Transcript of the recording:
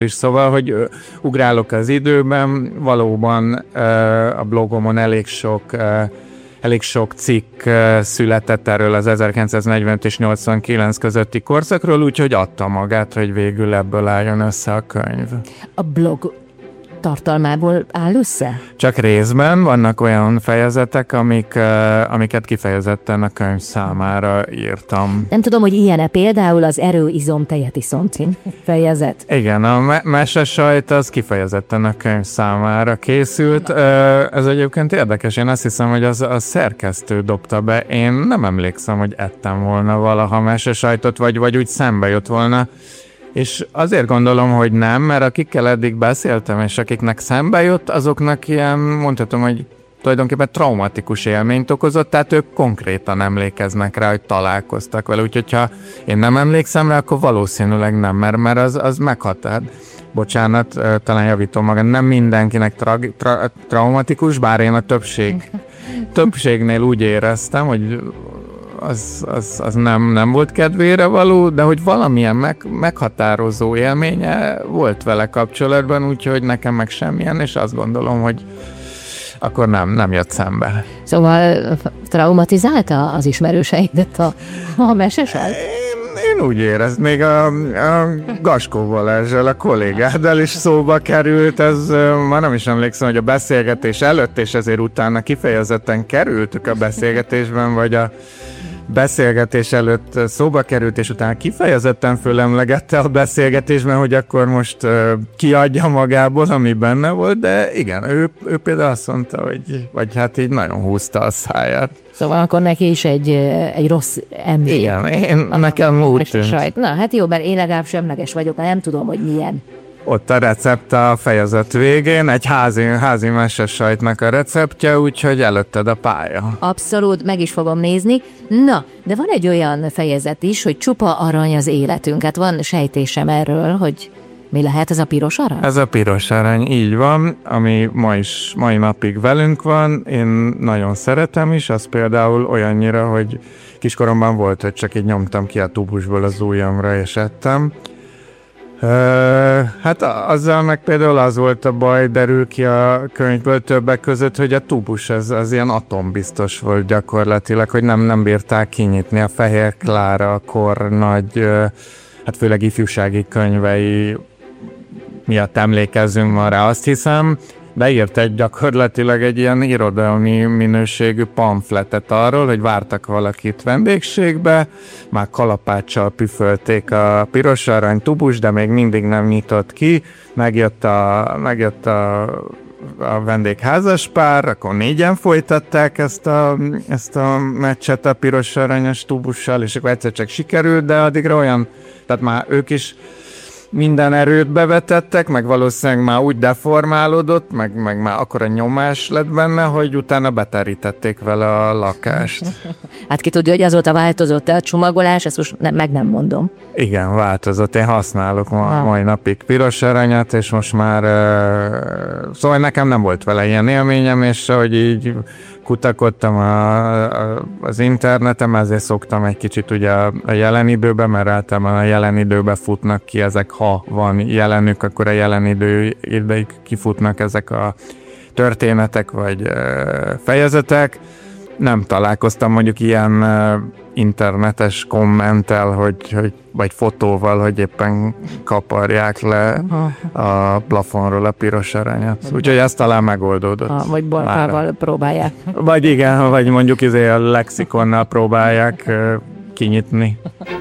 is. Szóval, hogy ugrálok az időben, valóban a blogomon elég sok cikk született erről az 1945 és 89 közötti korszakról, úgyhogy adta magát, hogy végül ebből álljon össze a könyv. A blog tartalmából áll össze? Csak részben vannak olyan fejezetek, amiket kifejezetten a könyv számára írtam. Nem tudom, hogy ilyen-e például az erő, izom, tejet iszom cím fejezet. Igen, a mesesajt az kifejezetten a könyv számára készült. Ez egyébként érdekes, én azt hiszem, hogy a szerkesztő dobta be. Én nem emlékszem, hogy ettem volna valaha mesesajtot, vagy úgy szembe jött volna. És azért gondolom, hogy nem, mert akikkel eddig beszéltem, és akiknek szembe jött, azoknak ilyen, mondhatom, hogy tulajdonképpen traumatikus élményt okozott, tehát ők konkrétan emlékeznek rá, hogy találkoztak vele. Úgyhogy ha én nem emlékszem rá, akkor valószínűleg nem, mert az meghatár. Bocsánat, talán javítom magam, nem mindenkinek traumatikus, bár én a többségnél úgy éreztem, hogy az nem volt kedvére való, de hogy valamilyen meghatározó élménye volt vele kapcsolatban, úgyhogy nekem meg semmilyen, és azt gondolom, hogy akkor nem jött szembe. Szóval traumatizálta az ismerőseidet a mesesajt? Én úgy éreztem, még a Gaskó Balázsral, a kollégáddal is szóba került, ez már nem is emlékszem, hogy a beszélgetés előtt és ezért utána kifejezetten kerültük a beszélgetésben, vagy a beszélgetés előtt szóba került, és utána kifejezetten fölemlegette a beszélgetésben, hogy akkor most kiadja magából, ami benne volt, de igen, ő például azt mondta, vagy hát így nagyon húzta a száját. Szóval akkor neki is egy rossz emlék. Igen, nekem úgy tűnt. Na, hát jó, mert én legalább semleges vagyok, nem tudom, hogy milyen. Ott a recept a fejezet végén, egy házi mesesajtnak a receptje, úgyhogy előtted a pálya. Abszolút, meg is fogom nézni. Na, de van egy olyan fejezet is, hogy csupa arany az életünk. Hát van sejtésem erről, hogy mi lehet ez a piros arany? Ez a piros arany, így van, ami mai napig velünk van. Én nagyon szeretem is, az például olyannyira, hogy kiskoromban volt, hogy csak így nyomtam ki a tubusból az ujjamra és ettem. Hát azzal meg például az volt a baj, derül ki a könyvből többek között, hogy a tubus az ilyen atombiztos volt gyakorlatilag, hogy nem bírták kinyitni. A Fehér Klára, akkor nagy, hát főleg ifjúsági könyvei miatt emlékezzünk ma rá, azt hiszem, beírt gyakorlatilag egy ilyen irodalmi minőségű pamfletet arról, hogy vártak valakit vendégségbe, már kalapáccsal püfölték a piros arany tubus, de még mindig nem nyitott ki, megjött a vendégházaspár, akkor 4-en folytatták ezt a meccset a piros aranyos tubussal, és akkor egyszer csak sikerült, de addigra olyan, tehát már ők is minden erőt bevetettek, meg valószínűleg már úgy deformálódott, meg már akkora nyomás lett benne, hogy utána beterítették vele a lakást. Hát ki tudja, hogy azóta változott-e a csomagolás, ezt most nem mondom. Igen, változott. Én használok mai napig piros aranyat, és most már szóval nekem nem volt vele ilyen élményem, és ahogy így kutakodtam az interneten, ezért szoktam egy kicsit ugye a jelen időben, mert általában a jelen időben futnak ki ezek, ha van jelenük, akkor a jelen időig kifutnak ezek a történetek vagy fejezetek. Nem találkoztam mondjuk ilyen internetes kommenttel, vagy fotóval, hogy éppen kaparják le a plafonról a piros aranyat. Úgyhogy ezt talán megoldódott. Vagy balkával próbálják. Vagy igen, vagy mondjuk a lexikonnal próbálják kinyitni.